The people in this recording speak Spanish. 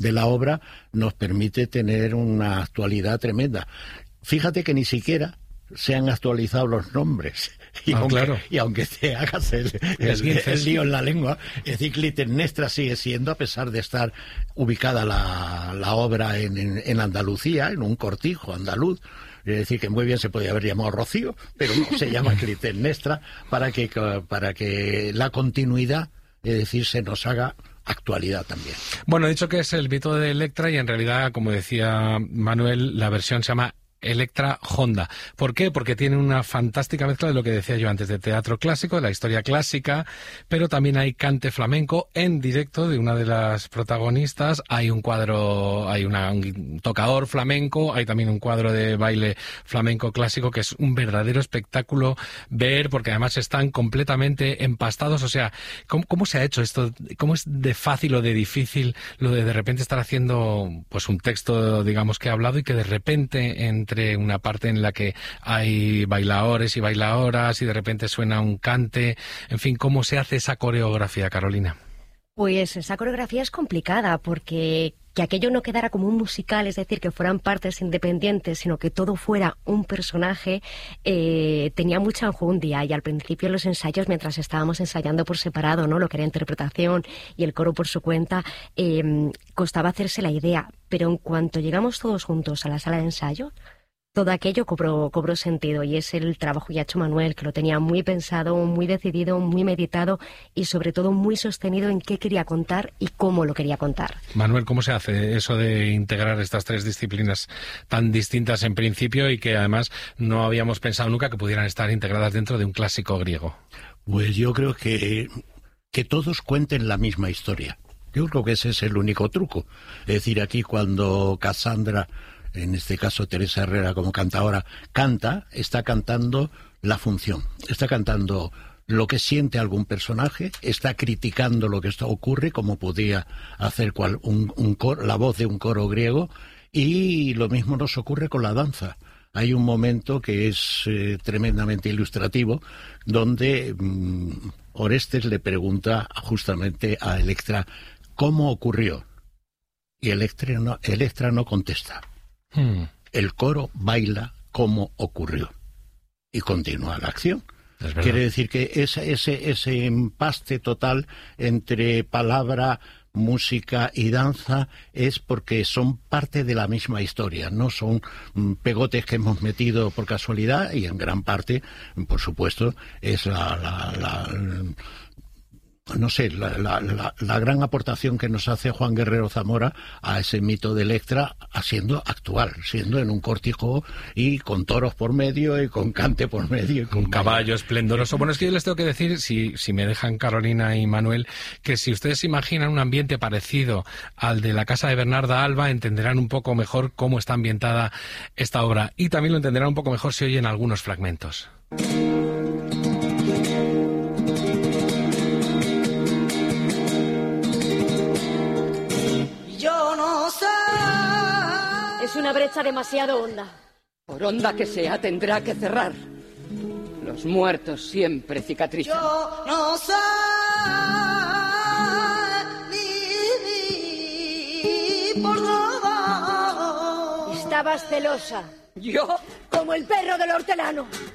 de la obra nos permite tener una actualidad tremenda. Fíjate que ni siquiera se han actualizado los nombres. Y aunque te hagas el lío en la lengua, es decir, Clitemnestra sigue siendo, a pesar de estar ubicada la obra en Andalucía, en un cortijo andaluz. Es decir, que muy bien se podía haber llamado Rocío, pero no, se llama Clitemnestra para que la continuidad, es decir, se nos haga actualidad también. Bueno, he dicho que es el mito de Electra y en realidad, como decía Manuel, la versión se llama Electra Honda. ¿Por qué? Porque tiene una fantástica mezcla de lo que decía yo antes, de teatro clásico, de la historia clásica, pero también hay cante flamenco en directo de una de las protagonistas, hay un cuadro, hay un tocador flamenco, hay también un cuadro de baile flamenco clásico que es un verdadero espectáculo ver, porque además están completamente empastados. O sea, ¿cómo se ha hecho esto? ¿Cómo es de fácil o de difícil lo de repente estar haciendo pues un texto, digamos, que he hablado y que de repente entre una parte en la que hay bailadores y bailadoras y de repente suena un cante? En fin, ¿cómo se hace esa coreografía, Carolina? Pues esa coreografía es complicada porque que aquello no quedara como un musical, es decir, que fueran partes independientes, sino que todo fuera un personaje, tenía mucha enjundia. Y al principio los ensayos, mientras estábamos ensayando por separado, ¿no?, lo que era interpretación y el coro por su cuenta, costaba hacerse la idea. Pero en cuanto llegamos todos juntos a la sala de ensayo, todo aquello cobró sentido, y es el trabajo que ha hecho Manuel, que lo tenía muy pensado, muy decidido, muy meditado y sobre todo muy sostenido en qué quería contar y cómo lo quería contar. Manuel, ¿cómo se hace eso de integrar estas tres disciplinas tan distintas en principio y que además no habíamos pensado nunca que pudieran estar integradas dentro de un clásico griego? Pues yo creo que todos cuenten la misma historia. Yo creo que ese es el único truco. Es decir, aquí cuando Cassandra, en este caso Teresa Herrera como cantadora, está cantando la función, está cantando lo que siente algún personaje, está criticando lo que ocurre, como podía hacer la voz de un coro griego, y lo mismo nos ocurre con la danza. Hay un momento que es tremendamente ilustrativo, donde Orestes le pregunta justamente a Electra cómo ocurrió, y Electra no contesta. El coro baila como ocurrió y continúa la acción. Quiere decir que ese empaste total entre palabra, música y danza es porque son parte de la misma historia, no son pegotes que hemos metido por casualidad, y en gran parte, por supuesto, es la gran aportación que nos hace Juan Guerrero Zamora a ese mito de Electra, siendo actual, siendo en un cortijo y con toros por medio y con cante por medio. Y con un caballo esplendoroso. Bueno, es que yo les tengo que decir, si me dejan Carolina y Manuel, que si ustedes imaginan un ambiente parecido al de la casa de Bernarda Alba, entenderán un poco mejor cómo está ambientada esta obra, y también lo entenderán un poco mejor si oyen algunos fragmentos. Es una brecha demasiado honda. Por honda que sea, tendrá que cerrar. Los muertos siempre cicatrizan. Yo no sé ni por nada. Estabas celosa. ¿Yo? Como el perro del hortelano.